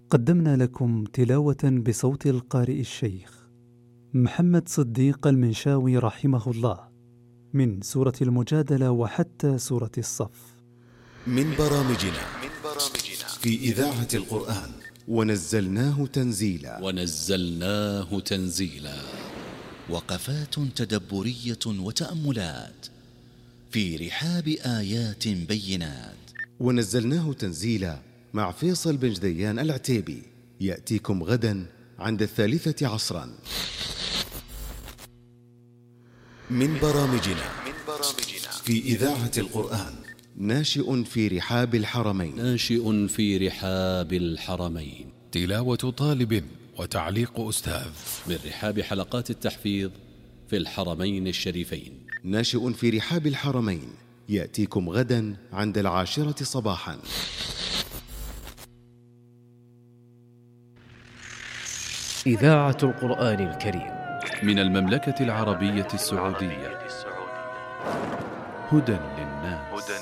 قدمنا لكم تلاوة بصوت القارئ الشيخ محمد صديق المنشاوي رحمه الله من سورة المجادلة وحتى سورة الصف. من برامجنا في إذاعة القرآن ونزلناه تنزيلا وقفات تدبرية وتأملات في رحاب آيات بينات. ونزلناه تنزيلا مع فيصل بن جديان العتيبي، يأتيكم غدا عند 3:00 من برامجنا في إذاعة القرآن. ناشئ في رحاب الحرمين، تلاوة طالب وتعليق أستاذ من رحاب حلقات التحفيظ في الحرمين الشريفين. ناشئ في رحاب الحرمين، يأتيكم غدا عند 10:00 صباحا. إذاعة القرآن الكريم من المملكة العربية السعودية، هدى للناس.